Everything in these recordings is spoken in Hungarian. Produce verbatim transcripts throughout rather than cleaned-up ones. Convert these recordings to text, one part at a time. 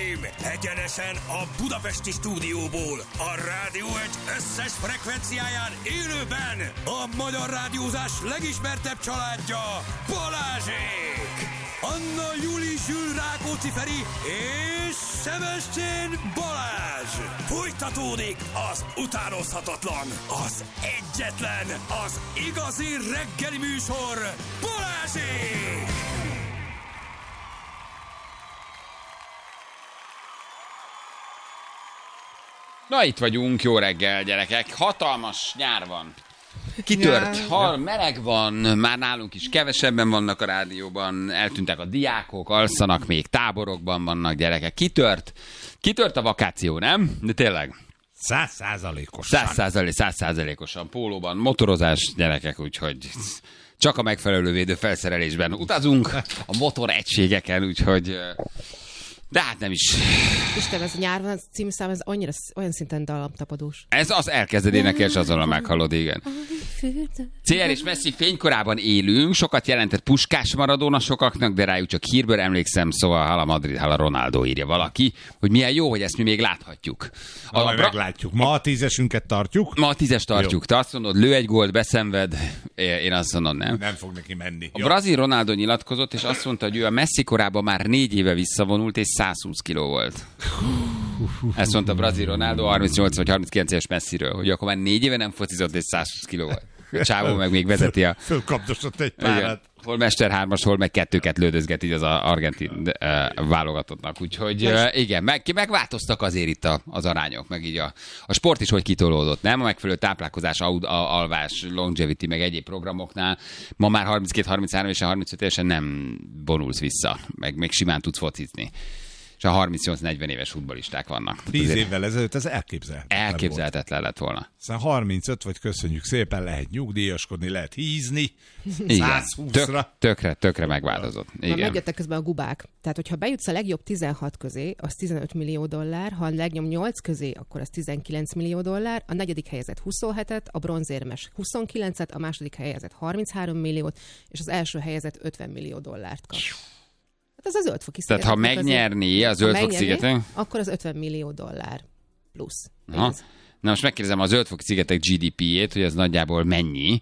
Uraim, egyenesen a budapesti stúdióból, a Rádió egy összes frekvenciáján élőben a magyar rádiózás legismertebb családja, Balázsék! Anna Júli Zsül Rákóczi Feri és Sebestyén Balázs! Folytatódik az utánozhatatlan, az egyetlen, az igazi reggeli műsor, Balázsék! Na, itt vagyunk, jó reggel, gyerekek. Hatalmas nyár van. Kitört, hal, meleg van, már nálunk is kevesebben vannak a rádióban, eltűntek a diákok, alszanak még, táborokban vannak gyerekek. Kitört, kitört a vakáció, nem? De tényleg. Száz százalékosan. Száz százalék, száz százalékosan. Pólóban, motorozás, gyerekek, úgyhogy csak a megfelelő védőfelszerelésben utazunk, a motor egységeken, úgyhogy... De hát nem is. Isten, ez a nyár van, az című szám, ez annyira, olyan szinten dallamtapadós. Ez az elkezded énekelni, és azonnal meghallod, igen. cé er és Messi fénykorában élünk, sokat jelentett Puskás Maradona sokaknak, de rájuk csak hírből emlékszem, szóval Hala Madrid, Hala Ronaldo, írja valaki, hogy milyen jó, hogy ezt mi még láthatjuk. A, a bra... meglátjuk. Ma a tízesünket tartjuk? Ma a tízes tartjuk. Jó. Te azt mondod, lő egy gólt, beszenved, én azt mondom, nem. Nem fog neki menni. A brazil Ronaldo nyilatkozott, és azt mondta, hogy ő a Messi korában már négy éve visszavonult, és százhúsz kiló volt. Ezt mondta a brazil Ronaldo harmincnyolc vagy harminckilenc éves Messiről, hogy akkor már négy éve nem focizott, és százhúsz kiló volt. A csávó meg még vezeti a... Fölkapdosott egy párat. Hol Mester hármas, hol meg kettőket lődözget így az argentin uh, válogatottnak. Úgyhogy uh, igen, meg, megváltoztak azért itt a, az arányok, meg így a, a sport is, hogy kitolódott, nem? A megfelelő táplálkozás, a, a, alvás, longevity, meg egyéb programoknál ma már harminckét harminchárom és a harmincöt évesen nem vonulsz vissza, meg még simán tudsz focizni. És a harmincnyolc negyven éves futballisták vannak. Tíz évvel ezelőtt ez elképzelhetetlen Elképzelhetetlen lett volna. Szóval harmincöt vagy köszönjük szépen, lehet nyugdíjaskodni, lehet hízni. százhúszra. Tök, tökre, tökre megváltozott. Igen. Megjöttek közben a gubák. Tehát, hogyha bejutsz a legjobb tizenhat közé, az tizenöt millió dollár, ha a legjobb nyolc közé, akkor az tizenkilenc millió dollár, a negyedik helyezett huszonhetet, a bronzérmes huszonkilencet, a második helyezett harminchárom milliót, és az első helyezett ötven millió dollárt kap. Hát az a zöldfoki Tehát ha megnyerné a zöldfoki szigetek, akkor az ötven millió dollár plusz. Na most megkérdezem a zöldfoki szigetek gé dé pé-jét, hogy az nagyjából mennyi.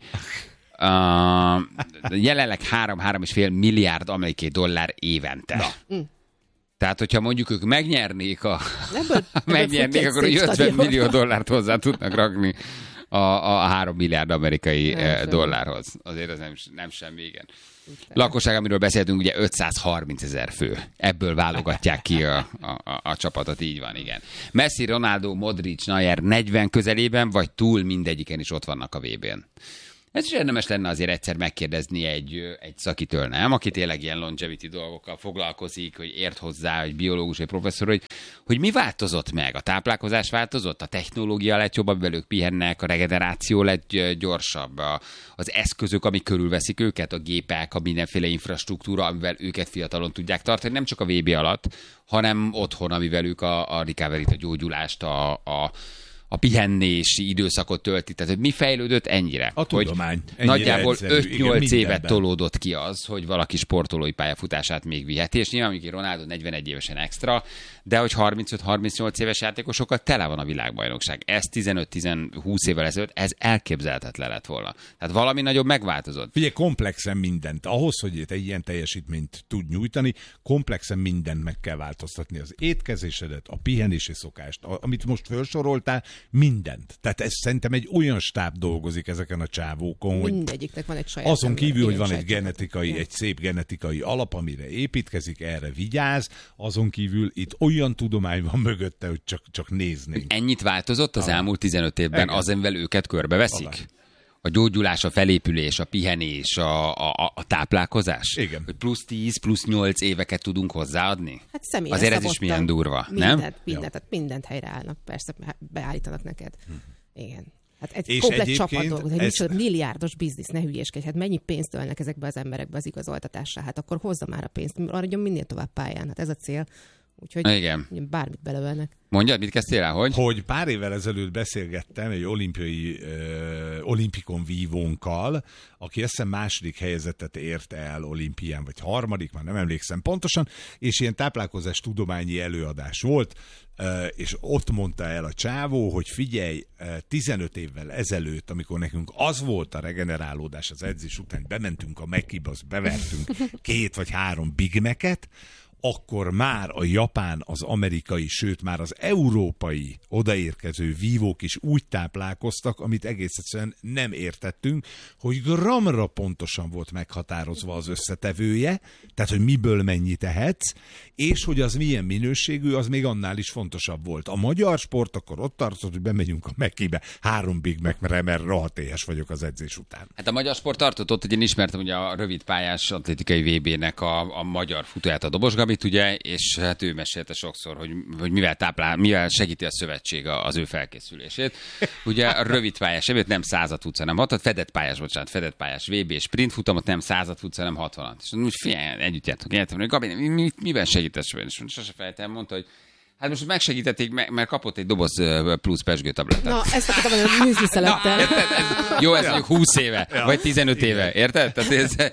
Uh, jelenleg három-három és fél milliárd amerikai dollár évente. Mm. Tehát, hogyha mondjuk ők megnyernék, a, ebből, megnyernék akkor ötven millió dollárt hozzá tudnak rakni a, a három milliárd amerikai nem dollárhoz. Sem. Azért ez nem, nem semmi, igen. Lakosság, amiről beszéltünk, ugye ötszázharminc ezer fő. Ebből válogatják ki a, a, a, a csapatot, így van, igen. Messi, Ronaldo, Modric, Neuer negyven közelében, vagy túl mindegyiken is ott vannak a vé bén. Ez is érdemes lenne azért egyszer megkérdezni egy, egy szakitől, nem? Aki tényleg ilyen longevity dolgokkal foglalkozik, hogy ért hozzá, hogy biológus vagy professzor, hogy, hogy mi változott meg? A táplálkozás változott? A technológia lett jobb, amivel ők pihennek, a regeneráció lett gyorsabb, a, az eszközök, amik körülveszik őket, a gépek, a mindenféle infrastruktúra, amivel őket fiatalon tudják tartani, nem csak a vé bé alatt, hanem otthon, amivel ők a, a recovery-t, a gyógyulást, a, a a pihennési időszakot tölti. Tehát, hogy mi fejlődött ennyire? A tudomány. Nagyjából öt-nyolc évet tolódott ki az, hogy valaki sportolói pályafutását még viheti, és nyilván, amikor Ronaldo negyvenegy évesen extra, de hogy harmincöt-harmincnyolc éves játékosokkal tele van a világbajnokság. Ez tizenöt-húsz évvel ezelőtt, ez elképzelhetetlen lett volna. Tehát valami nagyobb megváltozott. Figyelj, komplexen mindent. Ahhoz, hogy egy ilyen teljesítményt tud nyújtani, komplexen mindent meg kell változtatni. Az étkezésedet, a pihenési szokást, amit most felsoroltál, mindent. Tehát ez szerintem egy olyan stáb dolgozik ezeken a csávókon, hogy mindegyiknek van egy saját azon ember, kívül, hogy van egy saját genetikai, egy szép genetikai alap, amire építkezik, erre vigyáz, azon kívül itt olyan tudomány van mögötte, hogy csak, csak néznénk. Ennyit változott az ah. elmúlt tizenöt évben, az, amivel őket körbeveszik? Alá. A gyógyulás, a felépülés, a pihenés, a, a, a táplálkozás? Igen. Hogy plusz tíz, plusz nyolc éveket tudunk hozzáadni? Hát személyre azért ez is milyen durva, mindent, nem? Mindent, tehát mindent helyreállnak, persze beállítanak neked. Hm. Igen. Hát egy és komplet csapat dolgoz, egy ez... micsoda milliárdos biznisz, ne hülyéskedj. Hát mennyi pénzt ölnek ezekbe az emberekbe az igazoltatásra? Hát akkor hozza már a pénzt, maradjon minél tovább pályán. Hát ez a cél, Úgyhogy igen. Bármit belevelnek. Mondjad, mit kezdtél el, hogy? Hogy pár évvel ezelőtt beszélgettem egy olimpiai, ö, olimpikon vívónkkal, aki azt hiszem második helyezetet ért el olimpián, vagy harmadik, már nem emlékszem pontosan, és ilyen táplálkozás tudományi előadás volt, ö, és ott mondta el a csávó, hogy figyelj, tizenöt évvel ezelőtt, amikor nekünk az volt a regenerálódás az edzés után, bementünk a Mekkibe, azt bevertünk két vagy három Big Mac-et, akkor már a japán, az amerikai, sőt már az európai odaérkező vívók is úgy táplálkoztak, amit egész egyszerűen nem értettünk, hogy gramra pontosan volt meghatározva az összetevője, tehát hogy miből mennyit tehetsz, és hogy az milyen minőségű, az még annál is fontosabb volt. A magyar sport akkor ott tartott, hogy bemegyünk a Mekkibe három Big Mac, mert rohadt éhes vagyok az edzés után. Hát a magyar sport tartott ott, hogy én ismertem ugye a rövidpályás atlétikai vé bének a, a magyar futóját, a Dobos Gabit, ugye, és hát ő mesélte sokszor, hogy, hogy mivel táplál, mivel segíti a szövetség az ő felkészülését. Ugye a rövidpályás evét nem százat futsz, hanem hatat, fedett pályás, bocsánat, fedett pályás vé bé sprint futamot nem százat futsz, hanem hatvanat. És úgy figyelj, együtt jártunk, értem, hogy Gabi, mi, mi, miben segítesz? És sose felejtem, mondta, hogy hát most megsegítették, mert kapott egy doboz plusz pesgőtablettát. Na, ezt akartam mondani, hogy műzli szelettel. Jó, ez mondjuk húsz éve, ja. Vagy tizenöt igen. éve, érted? Tehát ez,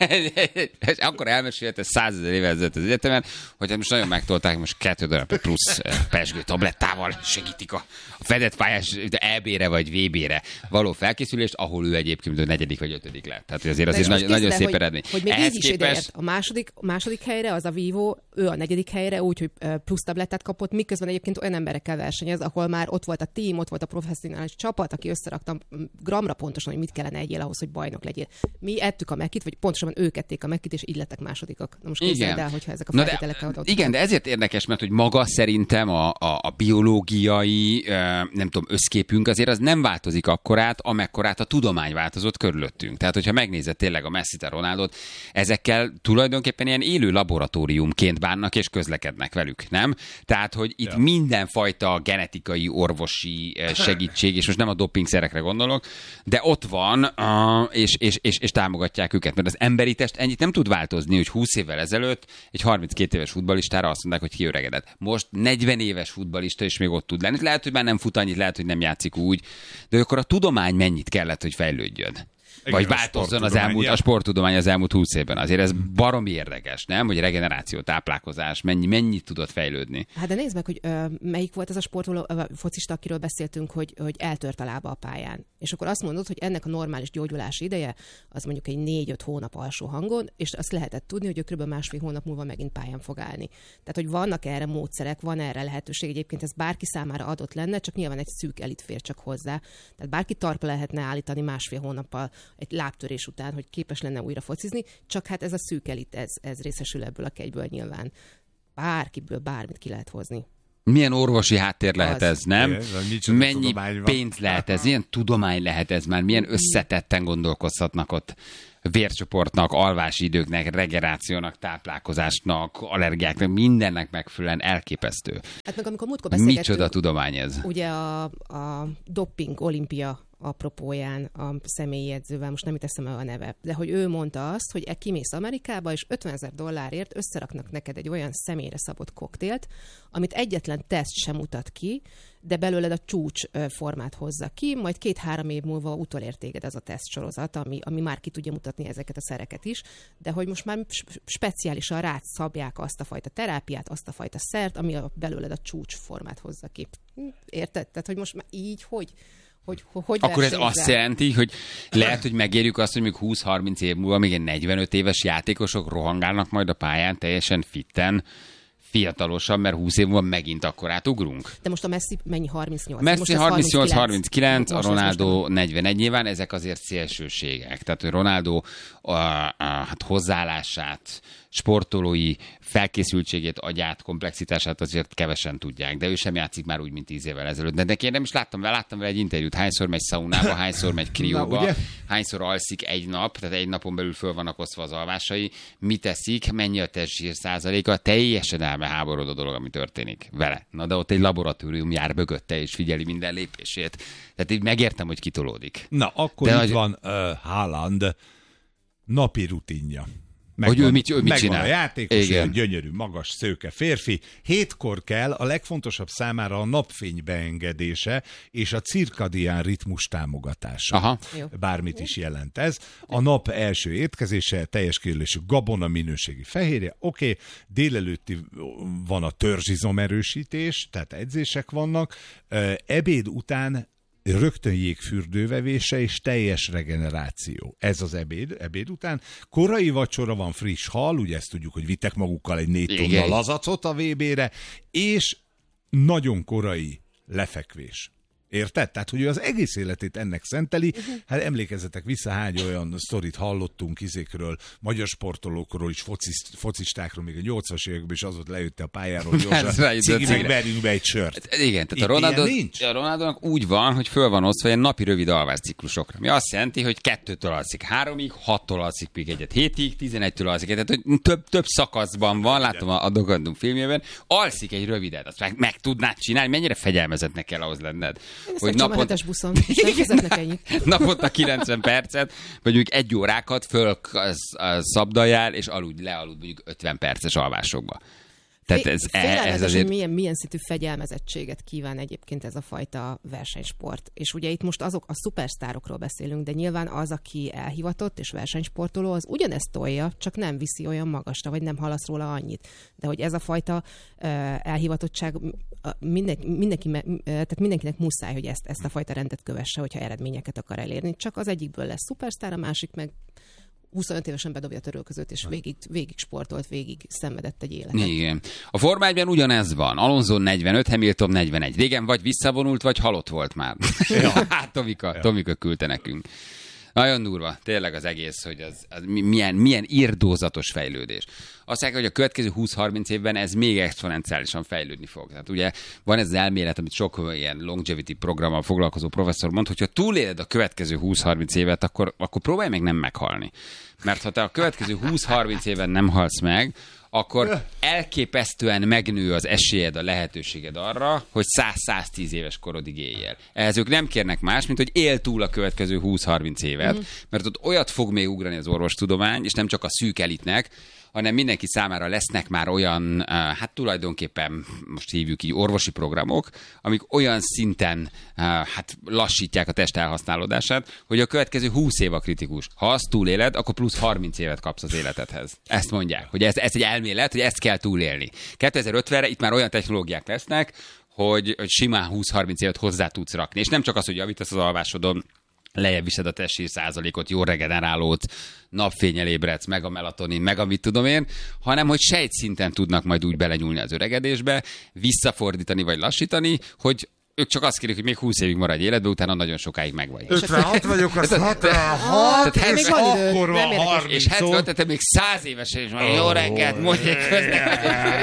ez, akkor elmesélte százezer éve ezelőtt az egyetemen, hogy most nagyon megtolták, most kettő darab plusz pesgőtablettával segítik a, a fedett pályás é bé-re vagy vé bé-re való felkészülést, ahol ő egyébként a negyedik vagy ötödik lett. Tehát azért azért nagy, nagyon szép eredmény. Hogy még így is képest... a második, második helyre, az a Vivo, ő a negyedik helyre, úgyhogy plusz tablettát kapott, miközben egyébként olyan emberekkel versenyez, ahol már ott volt a team, ott volt a professzionális csapat, aki összeraktam gramra pontosan, hogy mit kellene egyél ahhoz, hogy bajnok legyél. Mi ettük a Mekit, vagy pontosan ők ették a Mekit, és így lettek másodikak. Na most képzeld el, hogyha ezek a feltételekkel adott. Igen, de ezért érdekes, mert hogy maga szerintem a, a, a biológiai, nem tudom, összképünk azért az nem változik akkorát, amekkorát a tudomány változott körülöttünk. Tehát, hogyha megnézed tényleg a Messit, a Ronaldot, ezekkel tulajdonképpen ilyen élő laboratóriumként bánnak és közlekednek velük, nem? Tehát, hogy itt ja. mindenfajta genetikai, orvosi segítség, és most nem a dopingszerekre gondolok, de ott van, és, és, és, és támogatják őket. Mert az emberi test ennyit nem tud változni, hogy húsz évvel ezelőtt egy harminckét éves futballistára azt mondták, hogy kiöregedett. Most negyven éves futballista, és még ott tud lenni. Lehet, hogy már nem fut annyit, lehet, hogy nem játszik úgy, de akkor a tudomány mennyit kellett, hogy fejlődjön? Igen, vagy változzon az elmúlt, a sporttudomány az elmúlt húsz évben. Azért ez baromi érdekes, nem? Hogy regeneráció, táplálkozás, mennyi, mennyit tudott fejlődni. Hát de nézd meg, hogy ö, melyik volt ez a sportoló, ö, focista, akiről beszéltünk, hogy, hogy eltört a lába a pályán. És akkor azt mondod, hogy ennek a normális gyógyulási ideje az mondjuk egy négy-öt hónap alsó hangon, és azt lehetett tudni, hogy ő kb. Másfél hónap múlva megint pályán fog állni. Tehát, hogy vannak erre módszerek, van erre lehetőség. Egyébként ez bárki számára adott lenne, csak nyilván egy szűk elit fér csak hozzá. Tehát bárki talpra lehetne állítani másfél hónappal egy lábtörés után, hogy képes lenne újra focizni, csak hát ez a szűk elit, ez, ez részesül ebből a kegyből nyilván. Bárkiből bármit ki lehet hozni. Milyen orvosi háttér lehet az. Ez, nem? Ez, mennyi pénz lehet ez, milyen tudomány lehet ez már, milyen összetetten gondolkozhatnak ott vércsoportnak, alvási időknek, regenerációnak, táplálkozásnak, allergiáknak, mindennek megfelelően elképesztő. Hát meg amikor múltkor beszélgettünk... Micsoda tudomány ez? Ugye a, a doping olimpia apropóján a személyi edzővel, most nem itt eszem el a neve, de hogy ő mondta azt, hogy kimész Amerikába, és ötvenezer dollárért összeraknak neked egy olyan személyre szabott koktélt, amit egyetlen teszt sem mutat ki, de belőled a csúcs formát hozza ki, majd két-három év múlva utolér téged az a tesztsorozat, ami, ami már ki tudja mutatni ezeket a szereket is, de hogy most már speciálisan rád szabják azt a fajta terápiát, azt a fajta szert, ami a, belőled a csúcs formát hozza ki. Érted? Tehát, hogy most már így, hogy... Hogy, hogy Akkor ez azt jelenti, hogy lehet, hogy megérjük azt, hogy még húsz-harminc év múlva még egy negyvenöt éves játékosok rohangálnak majd a pályán teljesen fitten, fiatalosan, mert húsz év múlva megint akkor átugrunk. De most a Messi mennyi harmincnyolc? Messi harmincnyolc harminckilenc, a Ronaldo negyvenegy, nyilván ezek azért szélsőségek. Tehát, hogy Ronaldo a, a, hát hozzáállását, sportolói felkészültségét, agyát, komplexitását azért kevesen tudják, de ő sem játszik már úgy, mint tíz évvel ezelőtt. De neki nem is láttam vele, láttam vele egy interjút, hányszor megy szaunába, hányszor megy krióba, Na, hányszor alszik egy nap, tehát egy napon belül föl vannak osztva az alvásai, mit teszik, mennyi a testzsír százaléka, teljesen elmeháborodó dolog, ami történik vele. Na de ott egy laboratórium jár mögötte, és figyeli minden lépését. Tehát így megértem, hogy kitolódik. Na, akkor de itt nagy... van uh, Haaland napi rutinja. Megvan, hogy ő mit, ő mit megvan csinál. a játékos, egy gyönyörű, magas, szőke férfi. Hétkor kell, a legfontosabb számára a napfény beengedése és a cirkadián ritmus támogatása. Aha. Bármit is jelent ez. A nap első étkezése, teljes kijelölésű gabona minőségi fehérje. Oké, okay. Délelőtti van a törzsizomerősítés, tehát edzések vannak. Ebéd után rögtön jégfürdővevése és teljes regeneráció. Ez az ebéd, ebéd után. Korai vacsora van, friss hal, ugye ezt tudjuk, hogy vittek magukkal egy négy tonna lazacot a vé bére, és nagyon korai lefekvés. Érted? Tehát, hogy ő az egész életét ennek szenteli. Hát emlékezzetek vissza, hány olyan sztorit hallottunk izékről, magyar sportolókról is, fociszt, focistákról, még a nyolcvanas években is az volt, lejötte a pályáról gyorsan, cigi, meg verjünk be egy sört. Igen, tehát a, Ronaldo, a Ronaldónak úgy van, hogy föl van osztva ilyen napi rövid alvásciklusokra. Mi azt jelenti, hogy kettőtől alszik háromig, hattól alszik még egyet hétig, tizenegytől alszik egyet, tehát hogy több, több szakaszban van, látom a, a Dokumentum filmjében, alszik egy rövidet, azt meg, meg tudnád csinálni, mennyire fegyelmezettnek kell ahhoz lenned. Hogy napot... a buszon, nem fizetnek ennyit. Naponta kilencven percet, vagy mondjuk egy órákat föl szabdaljál, és aludj, lealudj mondjuk ötven perces alvásokba. Tehát ez, ez azért... hogy milyen, milyen szintű fegyelmezettséget kíván egyébként ez a fajta versenysport. És ugye itt most azok a szupersztárokról beszélünk, de nyilván az, aki elhivatott és versenysportoló, az ugyanezt tolja, csak nem viszi olyan magasra, vagy nem hallasz róla annyit. De hogy ez a fajta uh, elhivatottság mindenki, mindenki, tehát mindenkinek muszáj, hogy ezt, ezt a fajta rendet kövesse, hogyha eredményeket akar elérni. Csak az egyikből lesz szupersztár, a másik meg huszonöt évesen bedobja a törölközőt, és végig, végig sportolt, végig szenvedett egy életet. Igen. A Forma egyben ugyanez van. Alonso negyvenöt, Hamilton negyvenegy. Régen vagy visszavonult, vagy halott volt már. Ja. Hát Tomika, ja. Tomika küldte nekünk. Nagyon durva, tényleg az egész, hogy az, az milyen, milyen irdózatos fejlődés. Azt mondják, hogy a következő húsz-harminc évben ez még exponenciálisan fejlődni fog. Tehát ugye van ez az elmélet, amit sok ilyen longevity programmal foglalkozó professzor mond, hogyha túléled a következő húsz-harminc évet, akkor, akkor próbálj meg nem meghalni. Mert ha te a következő húsz-harminc éven nem halsz meg, akkor elképesztően megnő az esélyed, a lehetőséged arra, hogy száz-száztíz éves korodig éljél. Ehhez ők nem kérnek más, mint hogy él túl a következő húsz-harminc évet, mm. mert ott olyat fog még ugrani az orvostudomány, és nem csak a szűk elitnek, hanem mindenki számára lesznek már olyan, hát tulajdonképpen most hívjuk így orvosi programok, amik olyan szinten hát lassítják a test elhasználódását, hogy a következő húsz év a kritikus. Ha azt túléled, akkor plusz harminc évet kapsz az életedhez. Ezt mondják, hogy ez, ez egy elmélet, hogy ezt kell túlélni. kétezer-ötvenre itt már olyan technológiák lesznek, hogy, hogy simán húsz-harminc évet hozzá tudsz rakni. És nem csak az, hogy javítasz az alvásodon, lejjebb viszed a testsír százalékot, jó regenerálót, napfényel ébredsz, meg a melatonin, meg amit tudom én, hanem hogy sejtszinten tudnak majd úgy belenyúlni az öregedésbe, visszafordítani vagy lassítani, hogy ők csak azt kérik, hogy még húsz évig maradj életbe, utána nagyon sokáig megvagy. ötvenhat vagyok, az hatvanhat, és akkor van harminc. És hetven, tehát még száz évesen is van, jó reggelt, mondják közben.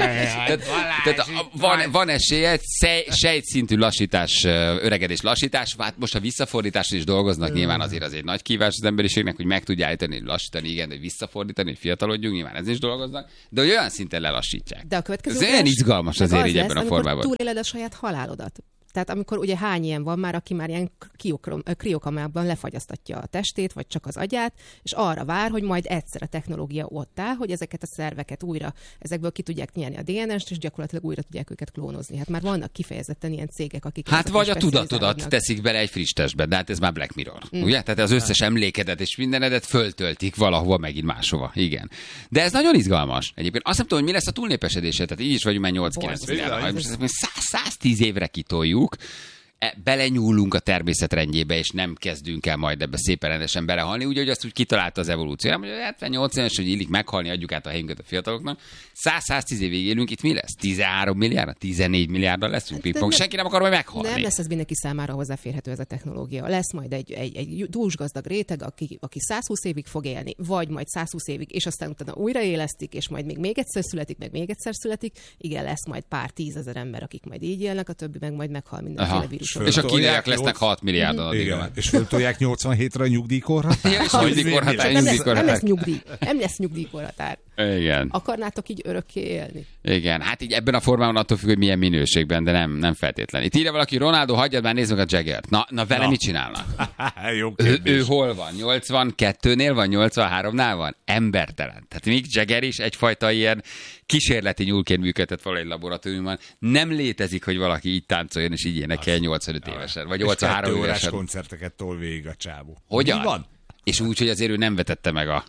Tehát van, van esélye, egy sejtszintű lassítás, öregedés lassítás, hát most a visszafordításon is dolgoznak, nyilván azért az egy nagy kívás az emberiségnek, hogy meg tudja állítani, hogy lassítani, igen, hogy visszafordítani, hogy fiatalodjunk, nyilván ez is dolgoznak, de hogy olyan szinten lelassítják. De a következő ez olyan izgalmas azért így ebben a formában. Túléled a saját halálodat. Tehát amikor ugye hány ilyen van már, aki már ilyen kriokamában lefagyasztatja a testét, vagy csak az agyát, és arra vár, hogy majd egyszer a technológia ott áll, hogy ezeket a szerveket újra, ezekből ki tudják nyerni a dé en est, és gyakorlatilag újra tudják őket klónozni. Hát már vannak kifejezetten ilyen cégek, akik... Hát vagy a tudatodat teszik bele egy friss testbe, de hát ez már Black Mirror. Mm. Ugye? Tehát az összes emlékedet és mindenedet föltöltik valahova, megint máshova. Igen. De ez nagyon izgalmas. Egyébként azt nem tudom, hogy mi lesz a túlnépesedése, tehát így is vagyunk már nyolc-kilenc milliárd. száz-száztíz évre kitoljuk. Belenyúlunk a természet rendjébe, és nem kezdünk el majd ebbe szépen rendesen belehalni, úgy, hogy azt úgy kitalálta az evolúció. Nem, hogy hetven-nyolcvan éves, hogy illik meghalni, adjuk át a helyünket a fiataloknak. száz-száztíz évig élünk, itt mi lesz? tizenhárom milliárd, tizennégy milliárddal leszünk pingpong. Senki nem akar majd meghalni. Nem lesz ez mindenki számára hozzáférhető ez a technológia. Lesz majd egy, egy, egy dúsgazdag réteg, aki, aki százhúsz évig fog élni, vagy majd százhúsz évig, és aztán utána újraélesztik, és majd még, még egyszer születik, meg még egyszer születik. Igen, lesz majd pár tízezer ember, akik majd így élnek, a többi meg majd meghal mindenféle vírus. És a kínaiak lesznek hat milliárdan. Igen, és föltolják nyolcvanhétre a nyugdíjkorhatár? Ja, és nyugdíjkorhatár, nem, lesz, nem lesz nyugdíj. Nem lesz nyugdíjkorhatár. Igen. Akarnátok így örökké élni? Igen, hát így ebben a formában attól függ, hogy milyen minőségben, de nem, nem feltétlen. Itt írja valaki, Ronaldo, hagyjad már, nézd meg a Jaggert. Na, na vele na. Mit csinálnak? Jó ő, ő hol van? nyolcvankettőnél van? nyolcvanháromnál van? Embertelen. Tehát Mick Jagger is egyfajta ilyen kísérleti nyúlként működtet valahogy laboratóriumban. Nem létezik, hogy valaki így táncoljon és így énekel nyolcvanöt évesen, vagy nyolcvanhárom évesen. órás koncerteket tol végig a csávó. Hogyan? Mi van? És úgy, hogy azért ő nem vetette meg a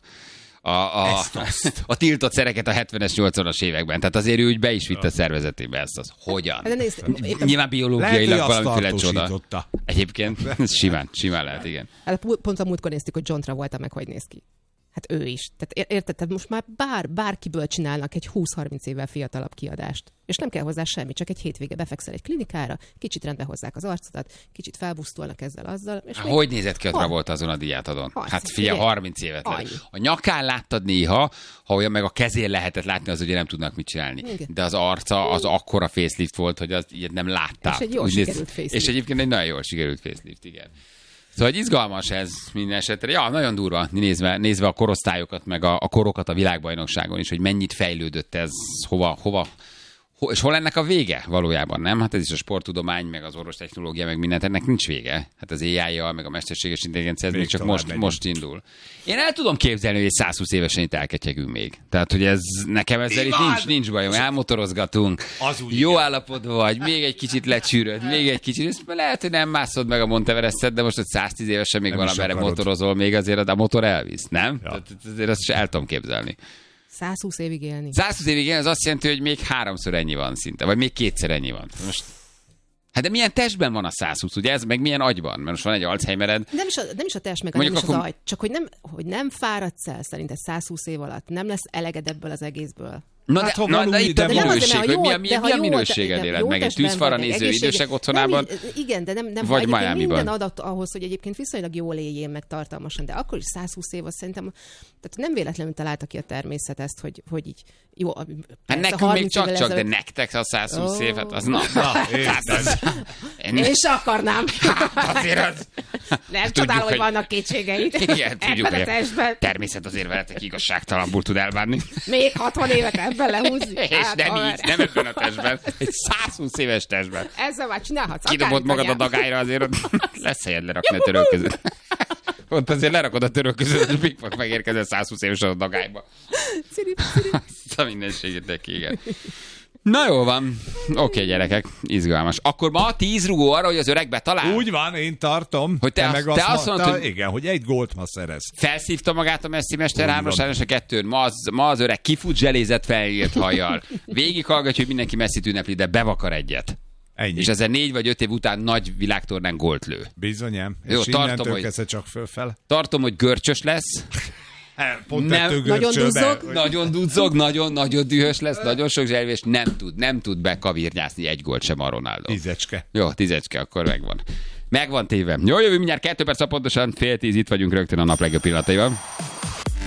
A, a, a tiltott szereket a hetvenes, nyolcvanas években. Tehát azért ő úgy be is vitte a szervezetébe ezt az. Hogyan? De nézd, éppen... Nyilván biológiailag valamiféle csoda. Tartósította. Egyébként simán, simán lehet, igen. Hát pont a múltkor néztük, hogy John Travolta meg hogy néz ki. Hát ő is. Tehát érted, tehát most már bár, bárkiből csinálnak egy húsz-harminc évvel fiatalabb kiadást. És nem kell hozzá semmi, csak egy hétvége befekszel egy klinikára, kicsit rendbe hozzák az arcodat, kicsit felbusztolnak ezzel azzal. És még... Hogy nézett ki a Travolta azon a díjátadon? Hát figyelj, harminc évet lett. A nyakán láttad néha, ha olyan meg a kezén lehetett látni, az ugye nem tudnak mit csinálni. Igen. De az arca az akkora facelift volt, hogy az ilyet nem láttál. És egy jól sikerült facelift. És egyébként egy nagyon jól sikerült facelift, igen. Szóval hogy izgalmas ez minden esetre. Ja, nagyon durva, nézve, nézve a korosztályokat, meg a, a korokat a világbajnokságon is, hogy mennyit fejlődött ez, hova, hova, ho, és hol ennek a vége valójában, nem? Hát ez is a sporttudomány, meg az orvostechnológia, meg mindent, ennek nincs vége. Hát az á i-jal, meg a mesterséges intelligencia, ez még, még csak most, most indul. Én el tudom képzelni, hogy egy száz húsz évesen itt elketyegünk még. Tehát, hogy ez nekem ezzel itt nincs, nincs bajom. Elmotorozgatunk, jó igen. Állapotban vagy, még egy kicsit lecsűröd, még egy kicsit. És lehet, hogy nem mászod meg a Monteverestet, de most, hogy száztíz évesen még valamire motorozol, még azért a motor elvisz, nem? Ja. Tehát azért azt el tudom képzelni. száz húsz évig élni. száz húsz évig élni, az azt jelenti, hogy még háromszor ennyi van szinte, vagy még kétszer ennyi van. Most hát de milyen testben van a száz húsz, ugye ez meg milyen agyban? Mert most van egy Alzheimered. Nem is a, nem is a test, meg nem is akkor... az agy. Csak hogy nem, hogy nem fáradsz el szerinted száz húsz év alatt. Nem lesz eleged ebből az egészből. Na de, hát, na, de itt a minőség, hogy mi a, mi, mi a minőséged élet, meg egy tűzfalra néző idősek otthonában, nem, igen, de nem, nem vagy Miamiban. Minden adat ahhoz, hogy egyébként viszonylag jól éljén meg tartalmasan, de akkor is száz húsz év, azt szerintem, tehát nem véletlenül találta ki a természet ezt, hogy, hogy így jó. Hát nekünk még csak-csak, de nektek a száz húsz év, hát az na. Én is akarnám. Azért az... Nem csodálom, hogy vannak kétségeid. Igen, tudjuk, hogy a természet azért veletek igazságtalanul tud elbánni. Még hatvan évet ebben lehúzni. És hát, nem így, nem ebben a testben. Egy száz húsz éves testben. Ezzel már csinálhatsz. Kidobod magad a dagályra, azért lesz helyed lerakni a török között. Ott azért lerakod a török között, és Big Mac megérkezel száz húsz évesen a dagályba. Cirip, cirip. Azt a mindenségétek, igen. Na jó van. Oké, okay, gyerekek, izgalmas. Akkor ma tíz rugó arra, hogy az öreg betalál? Úgy van, én tartom. Hogy te, te, azt, meg te azt, azt mondod, hogy... Igen, hogy egy gólt ma szerez. Felszívta magát a Messi mester hármas a kettőn. Ma az, ma az öreg kifut zselézett felírt hajjal. Végighallgatja, hogy mindenki Messit ünnepli, de bevakar egyet. Ennyi. És ezzel négy vagy öt év után nagy világtornán gólt lő. Bizonyám. Jó, és tartom, hogy... csak fölfel. Tartom, hogy görcsös lesz. Pont nem, nagyon duzzog, hogy... nagyon duzzog, nagyon, nagyon dühös lesz, nagyon sok zselvés, nem tud, nem tud bekavirnyászni egy gólt sem a Ronaldo. Tízecske. Jó, tízecske, akkor megvan. Megvan téve. Jó, jövő mindjárt kettő perc, pontosan fél tíz, itt vagyunk rögtön a nap legjobb pillanataiban.